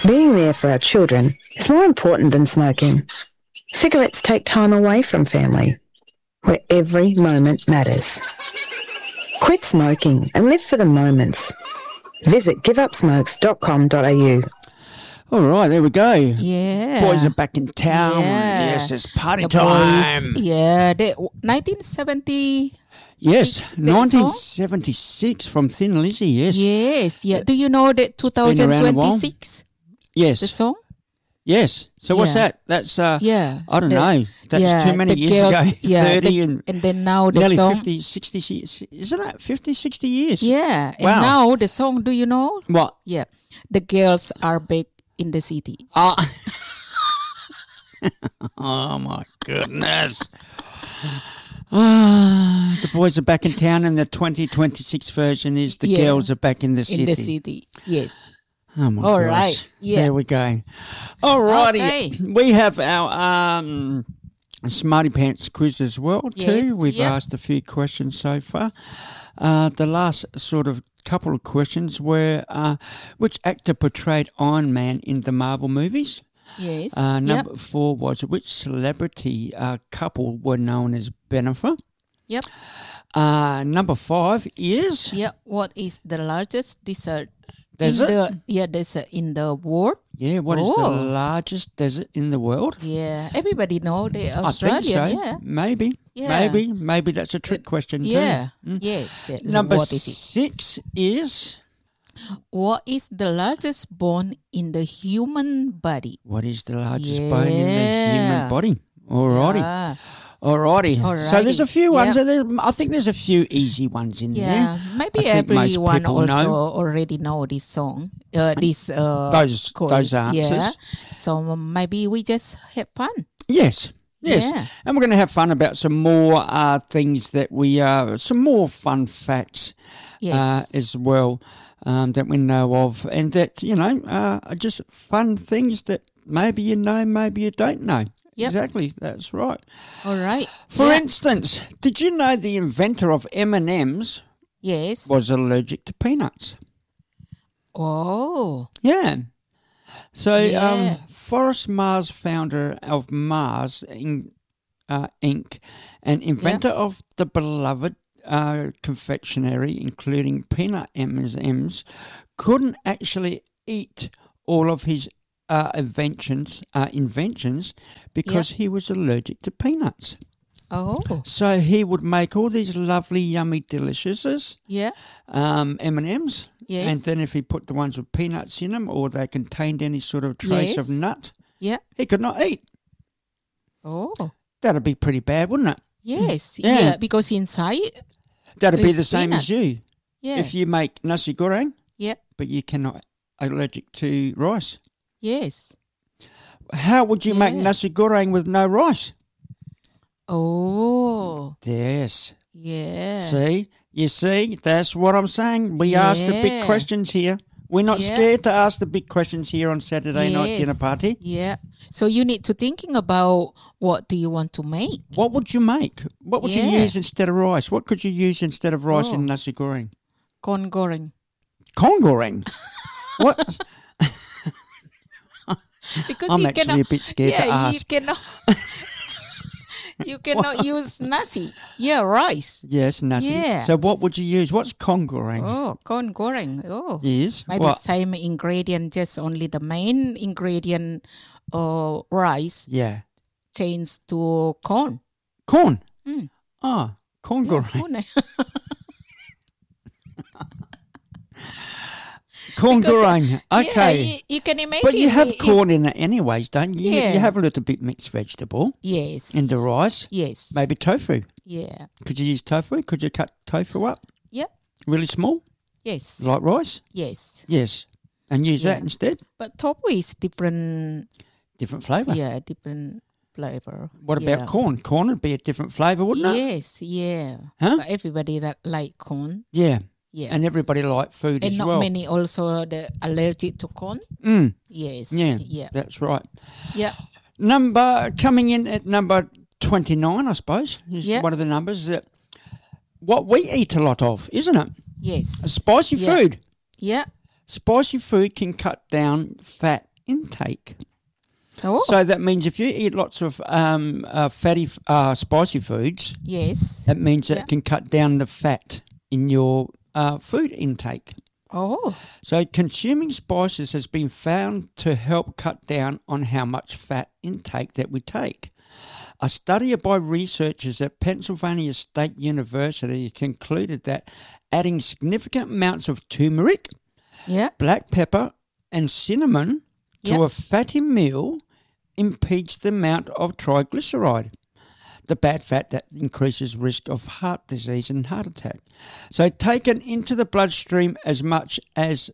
Being there for our children is more important than smoking. Cigarettes take time away from family, where every moment matters. Quit smoking and live for the moments. Visit giveupsmokes.com.au. All right, there we go. Yeah. Boys are back in town. Yeah. Yes, it's party The time. boys, yeah, 1970. Yes, Six, that 1976 from Thin Lizzy, yes. Yes, yeah. Do you know that been around a while. 2026, Yes, the song? yes. So what's Yeah. that? That's, Yeah. I don't know. That's yeah, too many the years girls, ago. yeah, 30 and and then now the nearly song. 50, 60 years. Isn't that 50, 60 years? Yeah, and Wow. now the song, do you know? What? Yeah, the girls are back in the city. Oh, oh my goodness. The boys are back in town, and the 2026 version is the Yeah. girls are back in the city. In the city, yes. Oh my All gosh. right, yeah. There we go. All righty. Okay. We have our Smarty Pants quiz as well too. Yes, We've yep. asked a few questions so far. The last sort of couple of questions were which actor portrayed Iron Man in the Marvel movies? Yes. Number 4 was which celebrity couple were known as Bennifer? Yep. Number 5 is Yeah. What is the largest desert? Desert? Desert in the world. Yeah, what is the Oh. largest desert in the world? Yeah, everybody know the I think Australian. so. Yeah. Maybe. Yeah. Maybe that's a trick question too. Yeah. Mm. Yes. yes. Number What is it? 6 is What is the largest bone in the human body? what is the largest bone in the human Yeah. body? Alrighty. Ah, Alrighty. So there's a Alrighty. few ones. Yeah. I think there's a few easy ones in yeah. there. Maybe I think most everyone people also know. already know this song. This Those chorus. answers. Yeah. So maybe we just have fun. Yes. Yes. Yeah. And we're going to have fun about some more things that some more fun facts Yes. as well that we know of, and that, are just fun things that maybe you know, maybe you don't know. Yep. Exactly. That's right. All right. For Yeah. instance, did you know the inventor of M&M's Yes. was allergic to peanuts? Oh. Yeah. So, Yeah. Forrest Mars, founder of Mars Inc., and inventor of the beloved confectionery, including peanut M&Ms, couldn't actually eat all of his inventions because he was allergic to peanuts. Oh. So he would make all these lovely, yummy, deliciouses, Yeah. M&Ms, Yes. and then if he put the ones with peanuts in them or they contained any sort of trace of Yes. nut, Yeah. he could not eat. Oh. That'd be pretty bad, wouldn't it? Yes. Yeah. Yeah. Because inside. That'd be It's the same as you. Yeah. If you make nasi goreng, Yeah. but you cannot allergic to rice. Yes. How would you make Yeah. nasi goreng with no rice? Oh. Yes. Yeah. See? You see? That's what I'm saying. We ask the big Yeah. questions here. We're not Yeah. scared to ask the big questions here on Saturday night dinner Yes. party. Yeah. So you need to thinking about what do you want to make? What would you make? What would you Yeah. use instead of rice? What could you use instead of rice Oh. in nasi goreng? Corn goreng. Corn goreng. What? Because I'm you actually cannot, a bit scared to yeah, ask. you cannot. You cannot use nasi. Yeah, rice. Yes, nasi. Yeah. So what would you use? What's corn goreng? Oh, corn goreng. Oh. Yes. Maybe What? same ingredient, just only the main ingredient, rice Yeah. changed to corn. Corn. Mm. Ah, corn Yeah, goreng. corn. Corn Because, goreng. Okay. Yeah, you can imagine. But you have it- corn in it anyways, don't you? Yeah. You have a little bit mixed vegetable Yes. in the rice. Yes. Maybe tofu. Yeah. Could you use tofu? Could you cut tofu up Yep. really small, Yes. like rice? Yes. Yes. And use that Yeah. instead? But tofu is different. Different flavour. Yeah, different flavor. What Yeah. about corn? Corn would be a different flavour, wouldn't it? Yes. Yeah. Huh? But everybody that like corn. Yeah. Yeah. And everybody like food And as not well. many also the allergic to corn. Mm, Yes. yeah, Yeah. that's right. Yeah. Coming in at number 29, I suppose, is Yeah. one of the numbers that what we eat a lot of, isn't it? Yes. Spicy Yeah. food. Yeah. Spicy food can cut down fat intake. Oh, So that means if you eat lots of fatty, spicy foods, yes. that means that Yeah. it can cut down the fat in your food intake. Oh, So consuming spices has been found to help cut down on how much fat intake that we take. A study by researchers at Pennsylvania State University concluded that adding significant amounts of turmeric, yeah. black pepper, and cinnamon to Yeah. a fatty meal impedes the amount of triglyceride, the bad fat that increases risk of heart disease and heart attack. So taken into the bloodstream as much as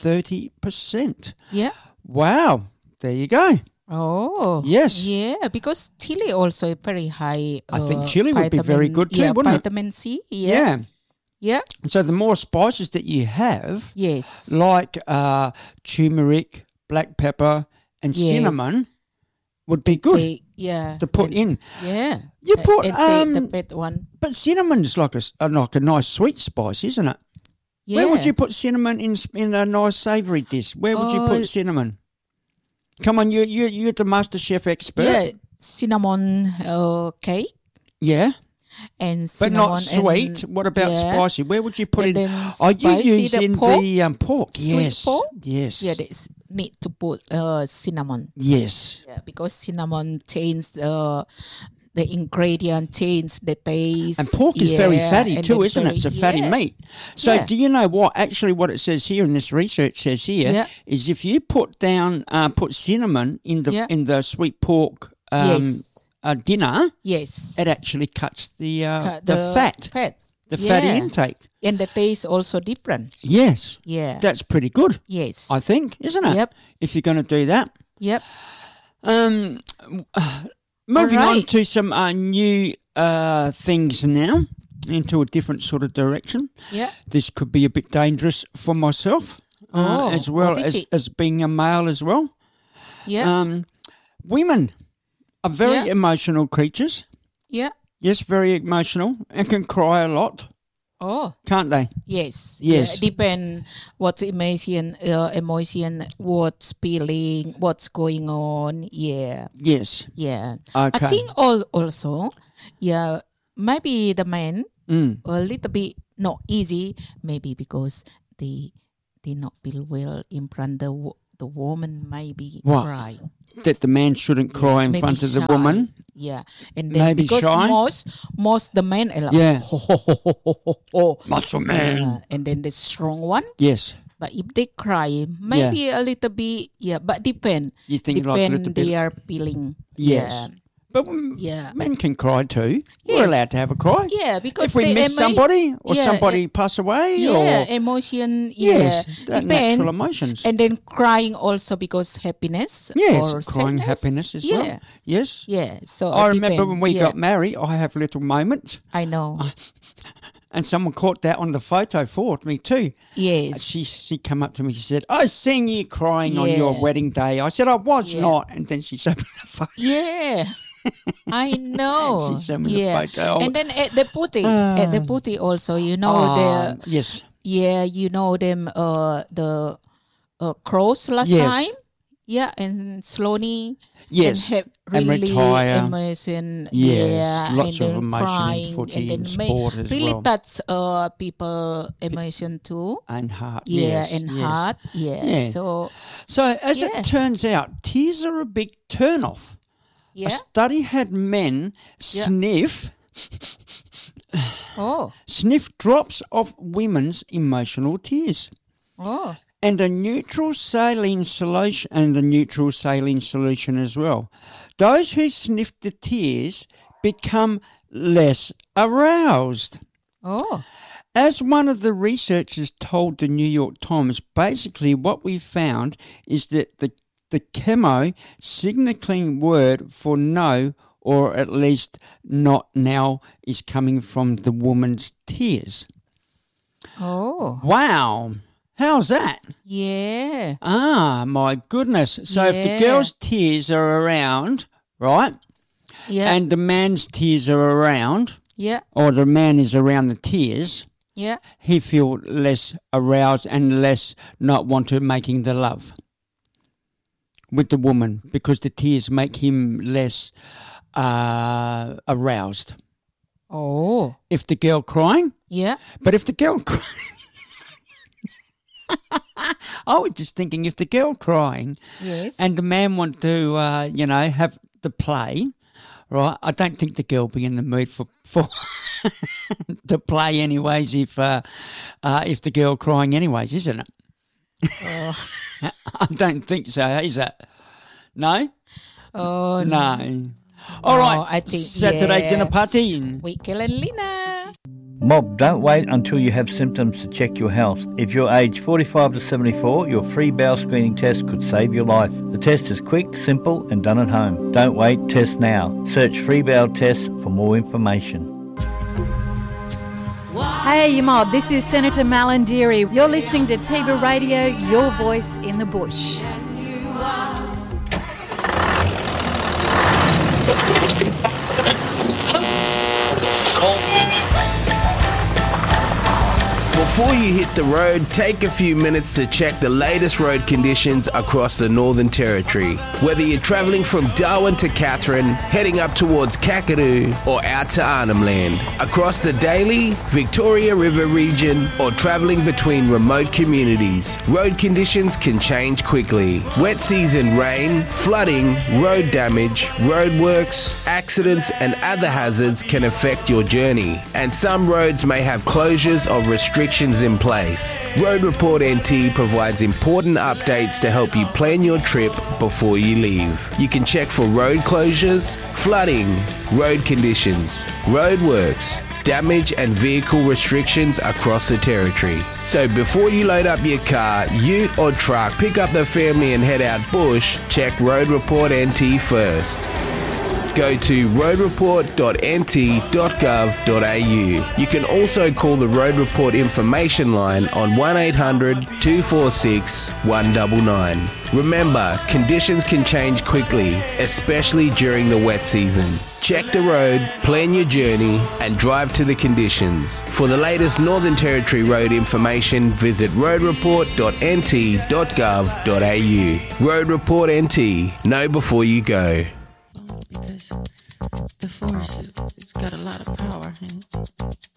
30%. Yeah. Wow, there you go. Oh, Yes. Yeah, because chili also is very high. I think chili would be very good too, yeah, wouldn't it? vitamin C. Yeah. Yeah. Yeah. So the more spices that you have, Yes. like turmeric, black pepper, and Yes. cinnamon, would be good Yeah. to put in. Yeah. You put and take the bad one. but cinnamon's like a nice sweet spice, isn't it? Yeah. Where would you put cinnamon in a nice savoury dish? Where would you put cinnamon? Come on, you're the master chef expert. Yeah, cinnamon cake Yeah, and but cinnamon not sweet. What about yeah. spicy? Where would you put And it? then Oh, you spicy, use the in pork, the pork. sweet Yes, pork. yes, Yeah, there's need to put cinnamon. yes. Yeah, because cinnamon changes the ingredient, change the taste. And pork is very fatty and too, then isn't it? It's a fatty yeah. meat. So Yeah. do you know what? Actually, what it says here in this research says here is Yeah. if you put cinnamon in Yeah. the sweet pork Yes. dinner, Yes. it actually cuts the Fat. fatty Yeah. intake. And the taste also different. Yes, Yeah. that's pretty good, Yes. I think, isn't it? Yep. If you're going to do that. Yep. Moving on Alright. to some new things now, into a different sort of direction. Yeah. This could be a bit dangerous for myself, Oh, as well what is it? as being a male as well. Yeah. Women are very Yeah. emotional creatures. Yeah. Yes, very emotional and can cry a lot, Oh. can't they? Yes. Yes. Yeah, depend what's emotion, what's feeling, what's going on. Yeah. Yes. Yeah. Okay. I think also, yeah, maybe the men a little bit not easy, maybe because they not feel well in front the woman maybe What? cry. That the man shouldn't cry in Maybe front of the shy. woman. Yeah, and then Maybe because shy? most the men are like, Yeah. ho, ho, ho, ho, ho, ho, ho. Muscle man. And then the strong one. Yes. But if they cry, maybe a little bit, but depend. You think like a little bit. They are feeling. Yes. But Yeah. men can cry too. We're Yes. allowed to have a cry. Yeah, because If we the miss somebody or yeah, somebody pass away yeah, or emotion, yes, yeah, that depend. natural emotions. And then crying also because happiness. Yes, or crying sadness. happiness as yeah. well. Yes. Yeah, so I it remember depend. when we Yeah, got married, I have little moments, I know. and someone caught that on the photo for me too. Yes. She come up to me. She said, "I seen you crying on your Yeah. wedding day." I said, "I was Yeah. not," and then she showed me the photo. Yeah. I know. She showed me the yeah. photo. And then at the putti also, you know yes, you know them the cross last Yes. time. Yeah, and slowly yes, and have and really retire. emotion. Yes, yeah, lots and of then emotion in crying, footy and then and sport as really well. touch people emotion too. and heart. Yeah, yes, and yes. heart. Yeah. Yeah. So So as Yeah. it turns out, tears are a big turn off. A yeah. study had men sniff Oh. drops of women's emotional tears. Oh. And a neutral saline solution as well. Those who sniff the tears become less aroused. Oh. As one of the researchers told the New York Times, basically what we found is that the chemo signaling word for no, or at least not now, is coming from the woman's tears. Oh. Wow. How's that? Yeah. Ah, my goodness. So if the Yeah. girl's tears are around, right, Yeah. and the man's tears are around, yeah. or the man is around the tears, Yeah. he feel less aroused and less not want to making the love. with the woman because the tears make him less aroused. Oh. If the girl crying? Yeah. But if the girl I was just thinking if the girl crying and the man want to, have the play, right, I don't think the girl be in the mood for to play anyways if the girl crying anyways, isn't it? Oh. I don't think so, is it? No? Oh, no. All right, I think Saturday dinner party. With Kel and Lina. Mob, don't wait until you have symptoms to check your health. If you're aged 45 to 74, your free bowel screening test could save your life. The test is quick, simple and done at home. Don't wait, test now. Search free bowel tests for more information. Hey, you mob, this is Senator Malandiri. You're listening to Tiba Radio, your voice in the bush. Before you hit the road, take a few minutes to check the latest road conditions across the Northern Territory. Whether you're travelling from Darwin to Katherine, heading up towards Kakadu or out to Arnhem Land, across the Daly, Victoria River region or travelling between remote communities, road conditions can change quickly. Wet season rain, flooding, road damage, roadworks, accidents and other hazards can affect your journey, and some roads may have closures or restrictions in place. Road Report NT provides important updates to help you plan your trip before you leave. You can check for road closures, flooding, road conditions, roadworks, damage and vehicle restrictions across the territory. So before you load up your car, ute or truck, pick up the family and head out bush, check Road Report NT first. Go to roadreport.nt.gov.au. You can also call the Road Report information line on 1800 246 199. Remember, conditions can change quickly, especially during the wet season. Check the road, plan your journey, and drive to the conditions. For the latest Northern Territory road information, visit roadreport.nt.gov.au. Road Report NT. Know before you go.